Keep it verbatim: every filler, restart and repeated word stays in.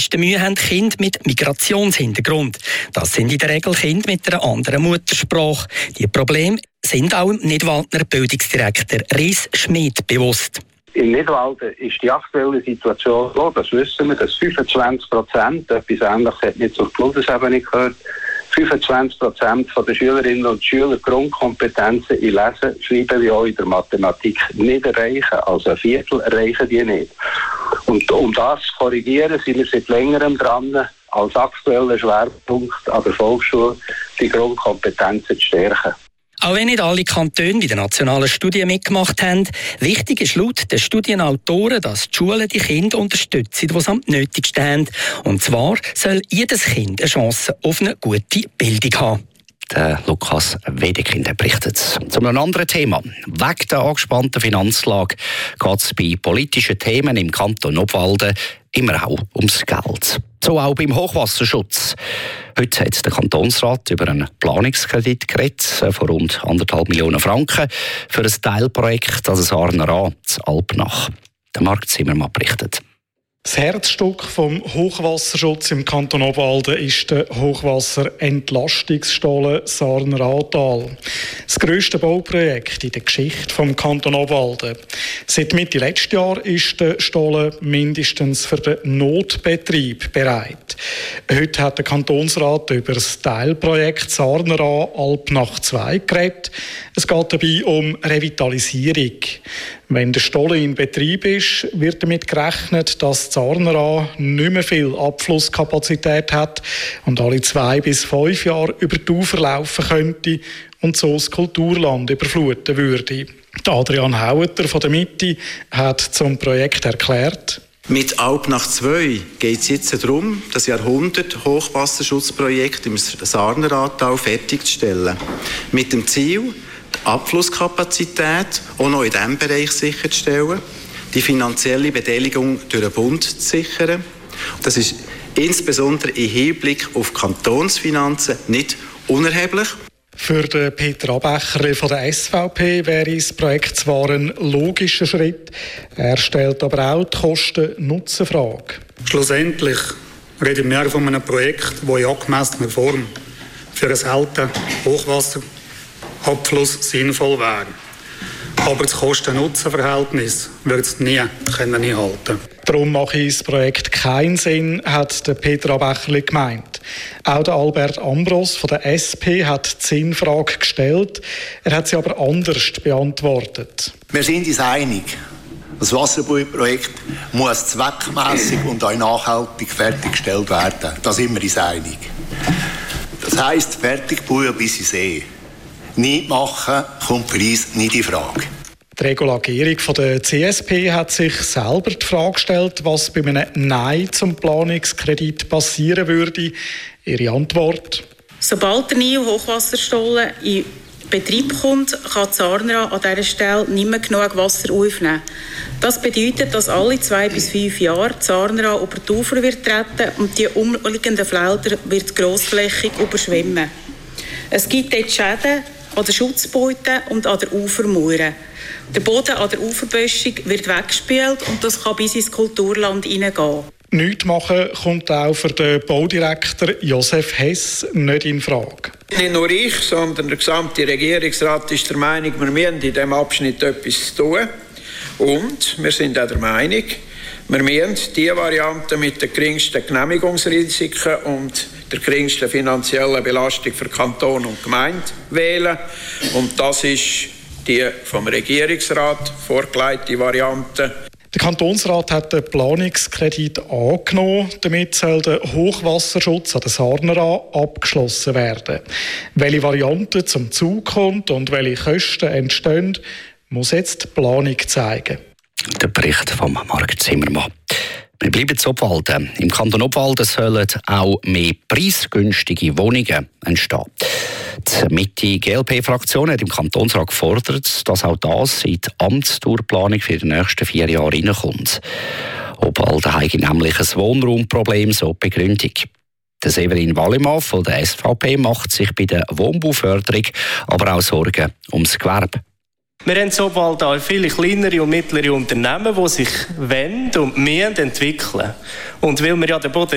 meisten Mühe haben Kinder mit Migrationshintergrund. Das sind in der Regel Kinder mit einer anderen Muttersprache. Die Probleme sind auch im Nidwaldner Bildungsdirektor Ries Schmid bewusst. In Nidwalden ist die aktuelle Situation so, das wissen wir, dass fünfundzwanzig Prozent, etwas Ähnliches hat nicht zur Bundesebene gehört, fünfundzwanzig Prozent der Schülerinnen und Schüler Grundkompetenzen in Lesen, Schreiben wie auch in der Mathematik nicht erreichen, also ein Viertel erreichen die nicht. Und um das zu korrigieren, sind wir seit längerem dran, als aktueller Schwerpunkt an der Volksschule die Grundkompetenzen zu stärken. Auch wenn nicht alle Kantone bei der nationalen Studie mitgemacht haben, wichtig ist laut den Studienautoren, dass die Schulen die Kinder unterstützen, die es am nötigsten haben. Und zwar soll jedes Kind eine Chance auf eine gute Bildung haben. Der Lukas Wedekind berichtet. Zu einem anderen Thema. Wegen der angespannten Finanzlage geht es bei politischen Themen im Kanton Obwalden immer auch ums Geld. So auch beim Hochwasserschutz. Heute hat der Kantonsrat über einen Planungskredit geredet von rund anderthalb Millionen Franken für ein Teilprojekt an der Sarner A, zu Alpnach. Der Marc Zimmermann berichtet. Das Herzstück vom Hochwasserschutz im Kanton Obwalden ist der Hochwasserentlastungsstollen Sarner Aatal. Das grösste Bauprojekt in der Geschichte vom Kanton Obwalden. Seit Mitte letzten Jahr ist der Stollen mindestens für den Notbetrieb bereit. Heute hat der Kantonsrat über das Teilprojekt Sarner A Alpnach zwei geredet. Es geht dabei um Revitalisierung. Wenn der Stollen in Betrieb ist, wird damit gerechnet, dass Sarner A nicht mehr viel Abflusskapazität hat und alle zwei bis fünf Jahre über die Ufer laufen könnte und so das Kulturland überfluten würde. Adrian Haueter von der Mitte hat zum Projekt erklärt: Mit Alpnach zwei geht es jetzt darum, das Jahrhundert-Hochwasserschutzprojekt im Sarner Aatal fertigzustellen. Mit dem Ziel, die Abflusskapazität auch noch in diesem Bereich sicherzustellen, die finanzielle Beteiligung durch den Bund zu sichern. Das ist insbesondere im Hinblick auf die Kantonsfinanzen nicht unerheblich. Für den Peter Abecher von der S V P wäre das Projekt zwar ein logischer Schritt, er stellt aber auch die Kosten-Nutzen-Frage. Schlussendlich reden wir von einem Projekt, das in angemessener Form für ein seltenes Hochwasserabfluss sinnvoll wäre. Aber das Kosten-Nutzen-Verhältnis wird es nie können einhalten. Darum mache das Projekt keinen Sinn, hat der Peter Abecherli gemeint. Auch der Albert Ambros von der S P hat die Sinnfrage gestellt. Er hat sie aber anders beantwortet. Wir sind uns einig. Das Wasserbauprojekt muss zweckmässig und auch nachhaltig fertiggestellt werden. Da sind wir uns einig. Das heisst, fertig bauen bis ins See. Nicht machen kommt für uns nicht in Frage. Die Regulierung von der C S P hat sich selber die Frage gestellt, was bei einem Nein zum Planungskredit passieren würde. Ihre Antwort: Sobald der neue Hochwasserstollen in Betrieb kommt, kann die Sarner an dieser Stelle nicht mehr genug Wasser aufnehmen. Das bedeutet, dass alle zwei bis fünf Jahre die Sarner über die Ufer wird treten und die umliegenden Felder wird grossflächig überschwemmen. Es gibt dort Schäden an den Schutzbeuten und an der Ufermauer. Der Boden an der Uferböschung wird weggespült und das kann bis ins Kulturland hineingehen. Nichts machen kommt auch für den Baudirektor Josef Hess nicht in Frage. Nicht nur ich, sondern der gesamte Regierungsrat ist der Meinung, wir müssen in diesem Abschnitt etwas tun. Und wir sind auch der Meinung, wir müssen die Variante mit den geringsten Genehmigungsrisiken und der geringsten finanziellen Belastung für Kanton und Gemeinde wählen. Und das ist die vom Regierungsrat vorgelegte Variante. Der Kantonsrat hat den Planungskredit angenommen. Damit soll der Hochwasserschutz an der Sarner A abgeschlossen werden. Welche Variante zum Zug kommt und welche Kosten entstehen, muss jetzt die Planung zeigen. Der Bericht von Marc Zimmermann. Wir bleiben zu Obwalden. Im Kanton Obwalden sollen auch mehr preisgünstige Wohnungen entstehen. Die Mitte-G L P-Fraktion hat im Kantonsrat gefordert, dass auch das in die Amtsdurchplanung für die nächsten vier Jahre hineinkommt. Obwalden hat nämlich ein Wohnraumproblem, so die Begründung. Der Severin Wallimann von der S V P macht sich bei der Wohnbauförderung aber auch Sorgen ums Gewerbe. Wir haben in Obwalden auch viele kleinere und mittlere Unternehmen, die sich wollen und müssen entwickeln. Und weil wir ja den Boden